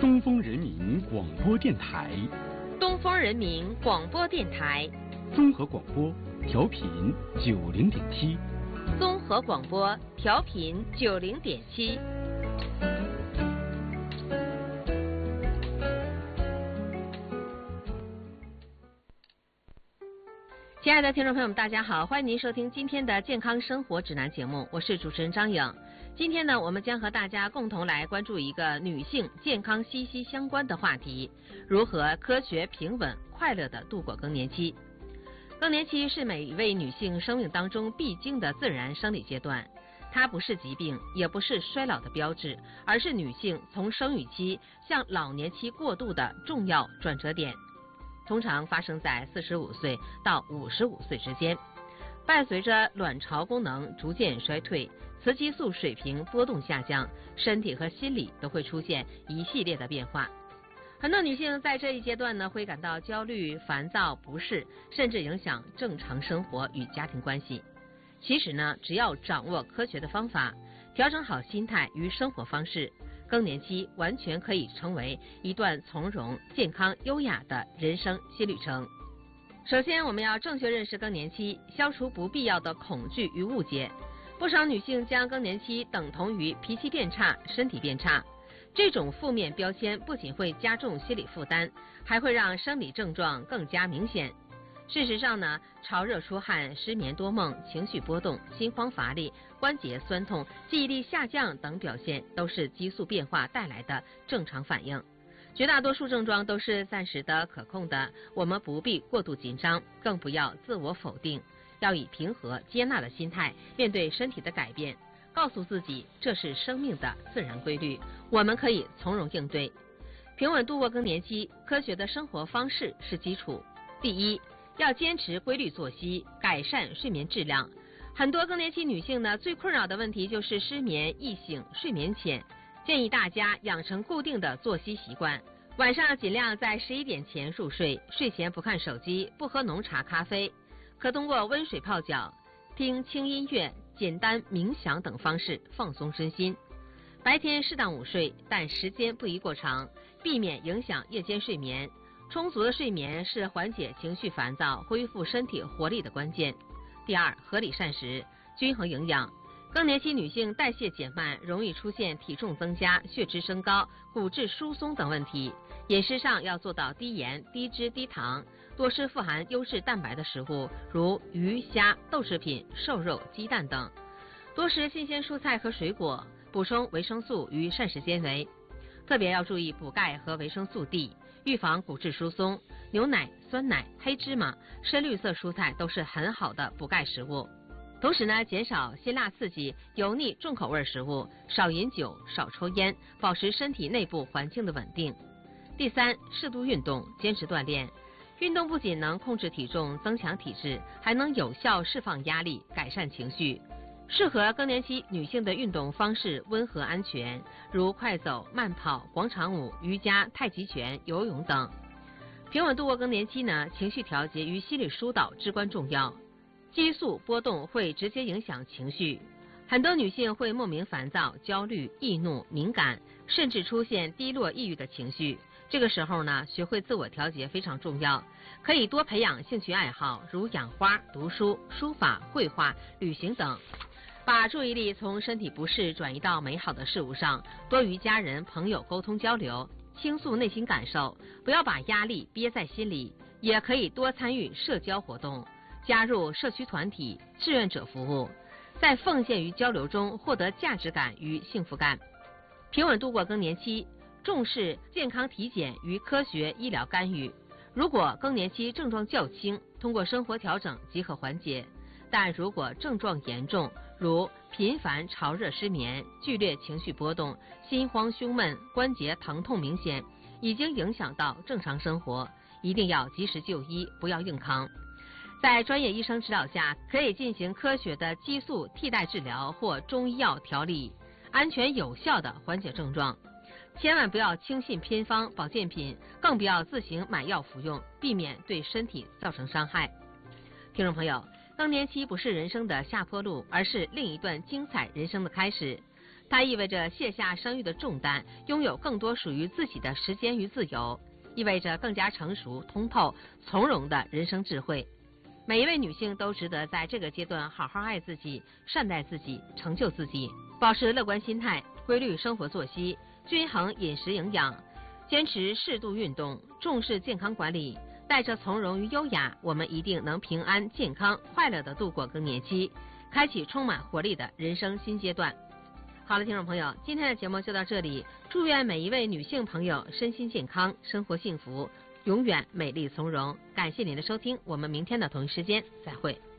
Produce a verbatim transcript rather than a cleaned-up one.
东风人民广播电台， 东风人民广播电台， 综合广播，调频九零点七， 综合广播调频九零点七。亲爱的听众朋友们，大家好，欢迎您收听今天的健康生活指南节目，我是主持人张颖。今天呢，我们将和大家共同来关注一个女性健康息息相关的话题：如何科学、平稳、快乐地度过更年期。更年期是每一位女性生命当中必经的自然生理阶段，它不是疾病，也不是衰老的标志，而是女性从生育期向老年期过渡的重要转折点。通常发生在四十五岁到五十五岁之间，伴随着卵巢功能逐渐衰退，雌激素水平波动下降，身体和心理都会出现一系列的变化。很多女性在这一阶段呢，会感到焦虑、烦躁、不适，甚至影响正常生活与家庭关系。其实呢，只要掌握科学的方法，调整好心态与生活方式，更年期完全可以成为一段从容、健康、优雅的人生新旅程。首先，我们要正确认识更年期，消除不必要的恐惧与误解。不少女性将更年期等同于脾气变差、身体变差，这种负面标签不仅会加重心理负担，还会让生理症状更加明显。事实上呢，潮热出汗、失眠多梦、情绪波动、心慌乏力、关节酸痛、记忆力下降等表现都是激素变化带来的正常反应。绝大多数症状都是暂时的、可控的，我们不必过度紧张，更不要自我否定，要以平和接纳的心态面对身体的改变，告诉自己这是生命的自然规律，我们可以从容应对。平稳度过更年期，科学的生活方式是基础。第一，要坚持规律作息，改善睡眠质量。很多更年期女性呢，最困扰的问题就是失眠、易醒、睡眠浅。建议大家养成固定的作息习惯，晚上尽量在十一点前入睡，睡前不看手机，不喝浓茶咖啡，可通过温水泡脚、听轻音乐、简单冥想等方式放松身心。白天适当午睡，但时间不宜过长，避免影响夜间睡眠。充足的睡眠是缓解情绪烦躁、恢复身体活力的关键。第二，合理膳食，均衡营养。更年期女性代谢减慢，容易出现体重增加、血脂升高、骨质疏松等问题。饮食上要做到低盐、低脂、低糖，多吃富含优质蛋白的食物，如鱼、虾、豆制品、瘦肉、鸡蛋等。多食新鲜蔬菜和水果，补充维生素与膳食纤维。特别要注意补钙和维生素 D， 预防骨质疏松。牛奶、酸奶、黑芝麻、深绿色蔬菜都是很好的补钙食物。同时呢，减少辛辣刺激、油腻重口味食物，少饮酒，少抽烟，保持身体内部环境的稳定。第三，适度运动，坚持锻炼。运动不仅能控制体重、增强体质，还能有效释放压力、改善情绪。适合更年期女性的运动方式温和安全，如快走、慢跑、广场舞、瑜伽、太极拳、游泳等。平稳度过更年期呢，情绪调节与心理疏导至关重要。激素波动会直接影响情绪，很多女性会莫名烦躁、焦虑、易怒、敏感，甚至出现低落、抑郁的情绪。这个时候呢，学会自我调节非常重要，可以多培养兴趣爱好，如养花、读书、书法、绘画、旅行等，把注意力从身体不适转移到美好的事物上，多与家人、朋友沟通交流，倾诉内心感受，不要把压力憋在心里，也可以多参与社交活动。加入社区团体、志愿者服务，在奉献与交流中获得价值感与幸福感。平稳度过更年期，重视健康体检与科学医疗干预。如果更年期症状较轻，通过生活调整即可缓解；但如果症状严重，如频繁潮热失眠、剧烈情绪波动、心慌胸闷、关节疼痛明显，已经影响到正常生活，一定要及时就医，不要硬扛。在专业医生指导下，可以进行科学的激素替代治疗或中医药调理，安全有效地缓解症状。千万不要轻信偏方、保健品，更不要自行买药服用，避免对身体造成伤害。听众朋友，更年期不是人生的下坡路，而是另一段精彩人生的开始。 它意味着卸下生育的重担，拥有更多属于自己的时间与自由，意味着更加成熟、通透、从容的人生智慧。每一位女性都值得在这个阶段好好爱自己、善待自己、成就自己，保持乐观心态，规律生活作息，均衡饮食营养，坚持适度运动，重视健康管理，带着从容与优雅，我们一定能平安、健康、快乐地度过更年期，开启充满活力的人生新阶段。好了，听众朋友，今天的节目就到这里，祝愿每一位女性朋友身心健康，生活幸福，永远美丽从容。感谢您的收听，我们明天的同一时间再会。